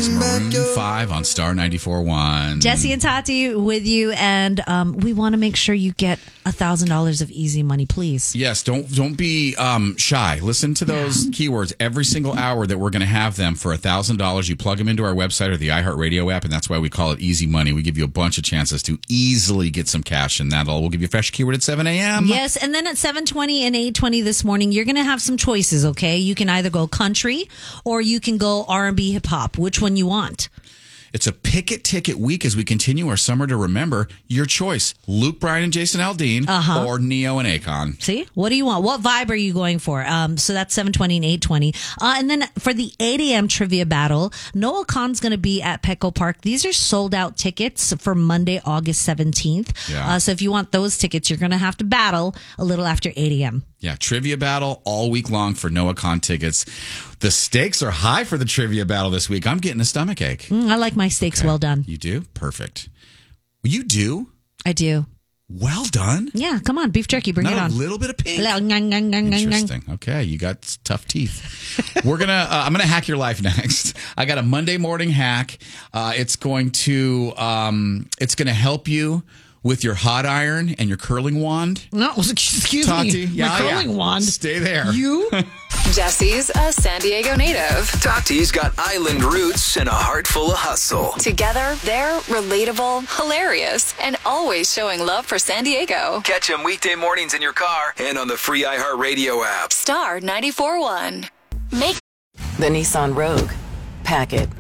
is Maroon 5 on Star 94.1. Jesse and Tati with you, and we want to make sure you get $1,000 of easy money, please. Yes, don't be shy. Listen to those keywords every single hour that we're going to have them for $1,000. You plug them into our website or the iHeartRadio app, and that's why we call it Easy Money. We give you a bunch of chances to easily get some cash, and we'll give you a fresh keyword at 7 a.m. Yes, and then at 7:20 and 8:20 this morning, you're going to have some choices, okay? You can either go country or you can go R&B hip hop. Which one you want? It's a pick it ticket week as we continue our summer to remember. Your choice: Luke Bryan and Jason Aldean, or Neo and Akon. See, what do you want? What vibe are you going for? So that's 7:20 and 8:20. And then for the 8 a.m. trivia battle, Noah Khan's going to be at Petco Park. These are sold out tickets for Monday, August 17th. Yeah. So if you want those tickets, you're going to have to battle a little after 8 a.m. Yeah, trivia battle all week long for Noah Khan tickets. The stakes are high for the trivia battle this week. I'm getting a stomach ache. I like my steaks well done. You do? Perfect. You do? I do. Well done? Yeah, come on, beef jerky, bring it on. Not a little bit of pink. Interesting. Interesting. Okay, you got tough teeth. I'm gonna hack your life next. I got a Monday morning hack. It's going to help you with your hot iron and your curling wand. No, excuse Tati, me. My curling wand. Stay there. You? Jesse's a San Diego native. Tati's got island roots and a heart full of hustle. Together, they're relatable, hilarious, and always showing love for San Diego. Catch them weekday mornings in your car and on the free iHeartRadio app. Star 94.1. Make the Nissan Rogue. Pack it.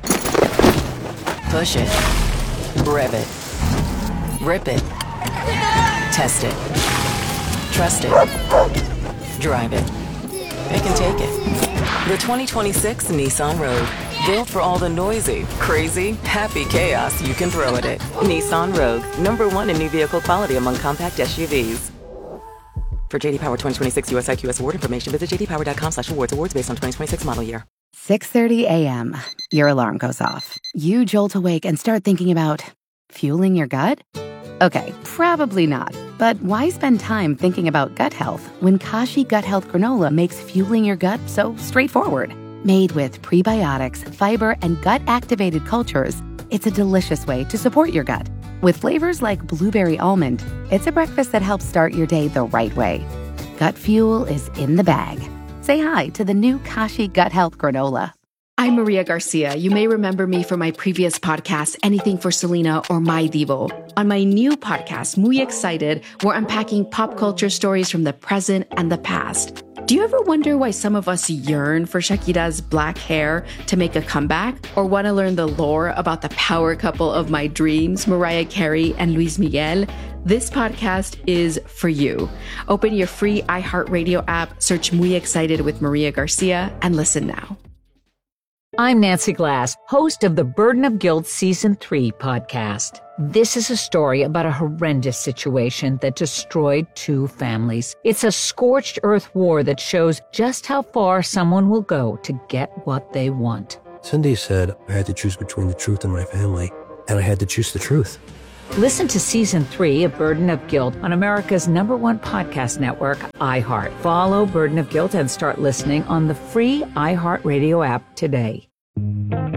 Push it. Rev it. Rip it. Test it. Trust it. Drive it. It can take it. The 2026 Nissan Rogue. Built for all the noisy, crazy, happy chaos you can throw at it. Nissan Rogue. #1 in new vehicle quality among compact SUVs. For JD Power 2026 US IQS award information, visit jdpower.com/awards. Awards based on 2026 model year. 6:30 a.m. Your alarm goes off. You jolt awake and start thinking about fueling your gut? Okay, probably not. But why spend time thinking about gut health when Kashi Gut Health Granola makes fueling your gut so straightforward? Made with prebiotics, fiber, and gut-activated cultures, it's a delicious way to support your gut. With flavors like blueberry almond, it's a breakfast that helps start your day the right way. Gut fuel is in the bag. Say hi to the new Kashi Gut Health Granola. I'm Maria Garcia. You may remember me from my previous podcast, Anything for Selena or My Divo. On my new podcast, Muy Excited, we're unpacking pop culture stories from the present and the past. Do you ever wonder why some of us yearn for Shakira's black hair to make a comeback? Or want to learn the lore about the power couple of my dreams, Mariah Carey and Luis Miguel? This podcast is for you. Open your free iHeartRadio app, search Muy Excited with Maria Garcia, and listen now. I'm Nancy Glass, host of the Burden of Guilt Season 3 podcast. This is a story about a horrendous situation that destroyed 2 families. It's a scorched earth war that shows just how far someone will go to get what they want. Cindy said I had to choose between the truth and my family, and I had to choose the truth. Listen to Season 3 of Burden of Guilt on America's #1 podcast network, iHeart. Follow Burden of Guilt and start listening on the free iHeartRadio app today.